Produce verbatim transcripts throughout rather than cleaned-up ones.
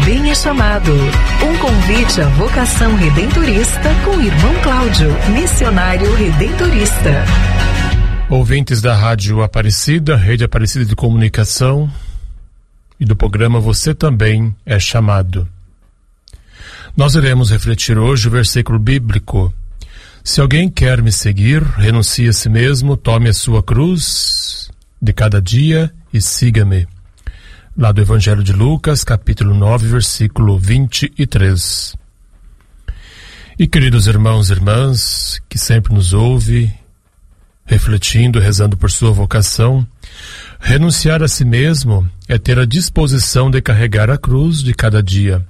também é chamado. Um convite à vocação redentorista com o irmão Cláudio, missionário redentorista. Ouvintes da Rádio Aparecida, Rede Aparecida de Comunicação e do programa Você Também é Chamado. Nós iremos refletir hoje o versículo bíblico: se alguém quer me seguir, renuncie a si mesmo, tome a sua cruz de cada dia e siga-me. Lá do Evangelho de Lucas, capítulo nove, versículo vinte e três. E queridos irmãos e irmãs, que sempre nos ouve, refletindo, rezando por sua vocação, renunciar a si mesmo é ter a disposição de carregar a cruz de cada dia.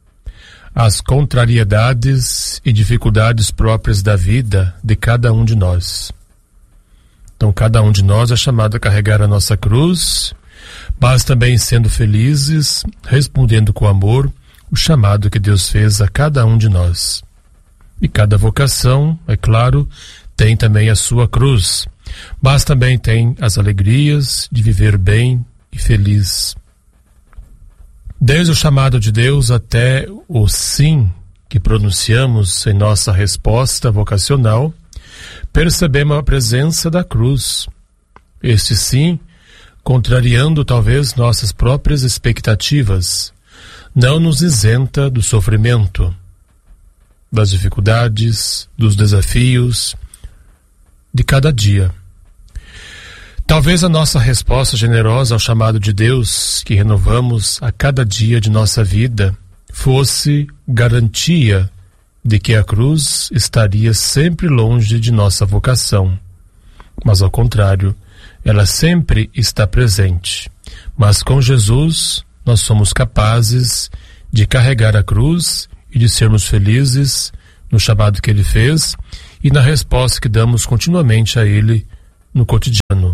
As contrariedades e dificuldades próprias da vida de cada um de nós. Então, cada um de nós é chamado a carregar a nossa cruz, mas também sendo felizes, respondendo com amor o chamado que Deus fez a cada um de nós. E cada vocação, é claro, tem também a sua cruz, mas também tem as alegrias de viver bem e feliz. Desde o chamado de Deus até o sim que pronunciamos em nossa resposta vocacional, percebemos a presença da cruz. Este sim, contrariando talvez nossas próprias expectativas, não nos isenta do sofrimento, das dificuldades, dos desafios de cada dia. Talvez a nossa resposta generosa ao chamado de Deus, que renovamos a cada dia de nossa vida, fosse garantia de que a cruz estaria sempre longe de nossa vocação. Mas ao contrário, ela sempre está presente. Mas com Jesus, nós somos capazes de carregar a cruz e de sermos felizes no chamado que Ele fez e na resposta que damos continuamente a Ele no cotidiano.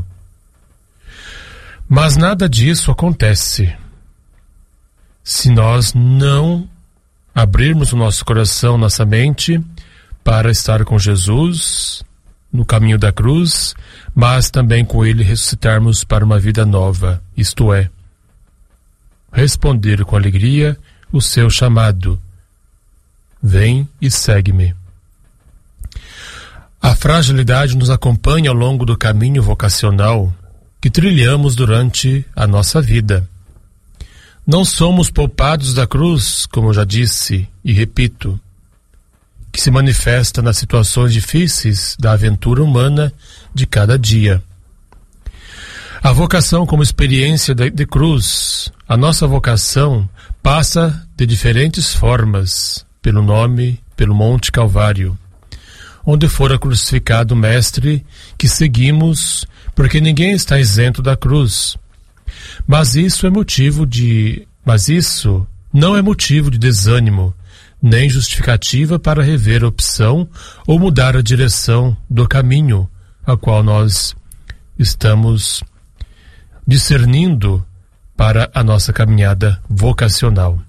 Mas nada disso acontece se nós não abrirmos o nosso coração, nossa mente, para estar com Jesus no caminho da cruz, mas também com Ele ressuscitarmos para uma vida nova, isto é, responder com alegria o seu chamado: vem e segue-me. A fragilidade nos acompanha ao longo do caminho vocacional que trilhamos durante a nossa vida. Não somos poupados da cruz, como eu já disse e repito, que se manifesta nas situações difíceis da aventura humana de cada dia. A vocação como experiência de, de cruz, a nossa vocação passa de diferentes formas, pelo nome, pelo Monte Calvário, onde fora crucificado o Mestre que seguimos, porque ninguém está isento da cruz. Mas isso é motivo de, mas isso não é motivo de desânimo, nem justificativa para rever a opção ou mudar a direção do caminho a qual nós estamos discernindo para a nossa caminhada vocacional.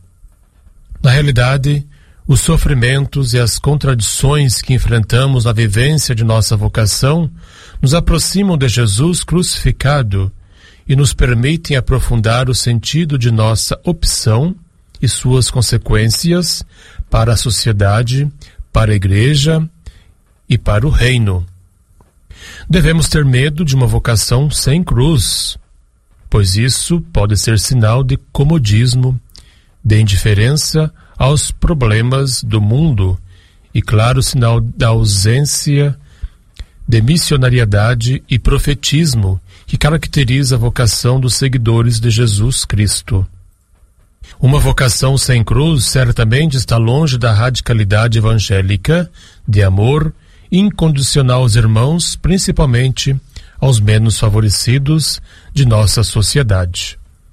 Na realidade, os sofrimentos e as contradições que enfrentamos na vivência de nossa vocação nos aproximam de Jesus crucificado e nos permitem aprofundar o sentido de nossa opção e suas consequências para a sociedade, para a igreja e para o reino. Devemos ter medo de uma vocação sem cruz, pois isso pode ser sinal de comodismo, de indiferença aos problemas do mundo e, claro, sinal da ausência de missionariedade e profetismo que caracteriza a vocação dos seguidores de Jesus Cristo. Uma vocação sem cruz certamente está longe da radicalidade evangélica de amor incondicional aos irmãos, principalmente aos menos favorecidos de nossa sociedade.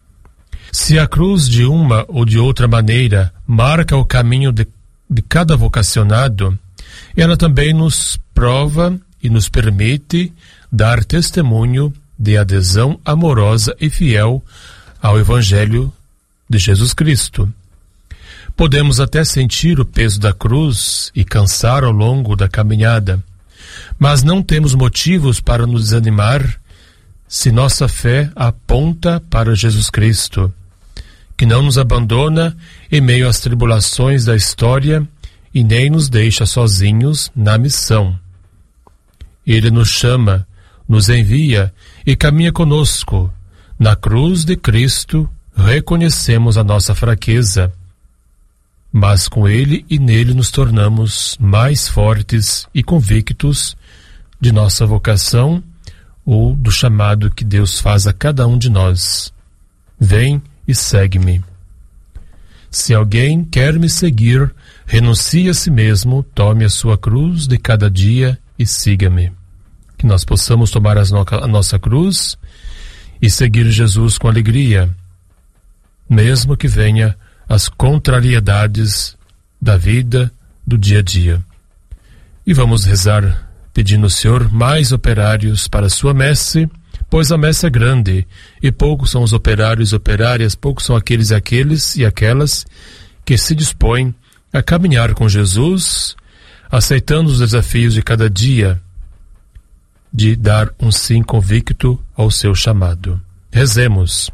Se a cruz de uma ou de outra maneira marca o caminho de, de cada vocacionado, ela também nos prova e nos permite dar testemunho de adesão amorosa e fiel ao Evangelho de Jesus Cristo. Podemos até sentir o peso da cruz e cansar ao longo da caminhada, mas não temos motivos para nos desanimar se nossa fé aponta para Jesus Cristo, que não nos abandona em meio às tribulações da história e nem nos deixa sozinhos na missão. Ele nos chama, nos envia e caminha conosco. Na cruz de Cristo, reconhecemos a nossa fraqueza, mas com Ele e nele nos tornamos mais fortes e convictos de nossa vocação ou do chamado que Deus faz a cada um de nós. Vem e segue-me. Se alguém quer me seguir, renuncie a si mesmo, tome a sua cruz de cada dia e siga-me. Que nós possamos tomar as no- a nossa cruz e seguir Jesus com alegria, mesmo que venha as contrariedades da vida, do dia a dia. E vamos rezar pedindo ao Senhor mais operários para a sua messe, pois a messe é grande, e poucos são os operários e operárias, poucos são aqueles e aqueles e aquelas que se dispõem a caminhar com Jesus, aceitando os desafios de cada dia, de dar um sim convicto ao seu chamado. Rezemos.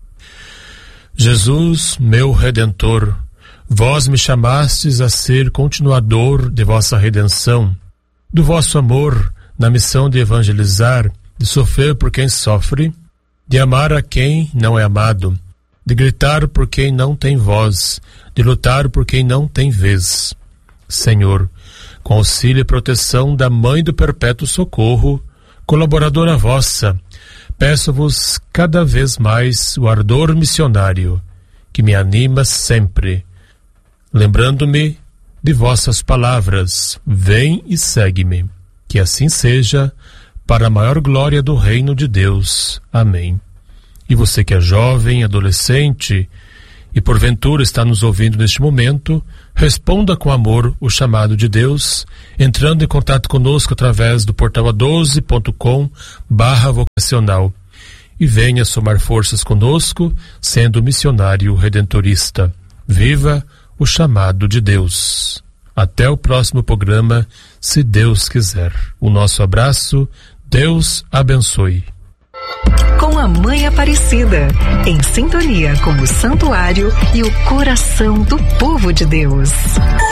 Jesus, meu Redentor, vós me chamastes a ser continuador de vossa redenção, do vosso amor na missão de evangelizar, de sofrer por quem sofre, de amar a quem não é amado, de gritar por quem não tem voz, de lutar por quem não tem vez. Senhor, com auxílio e proteção da Mãe do Perpétuo Socorro, colaboradora vossa, peço-vos cada vez mais o ardor missionário, que me anima sempre, lembrando-me de vossas palavras, vem e segue-me. Que assim seja, para a maior glória do reino de Deus. Amém. E você que é jovem, adolescente, e porventura está nos ouvindo neste momento, responda com amor o chamado de Deus, entrando em contato conosco através do portal a doze ponto com barra vocacional, e venha somar forças conosco, sendo missionário redentorista. Viva o chamado de Deus. Até o próximo programa, se Deus quiser. O nosso abraço, Deus abençoe. Com a Mãe Aparecida, em sintonia com o santuário e o coração do povo de Deus.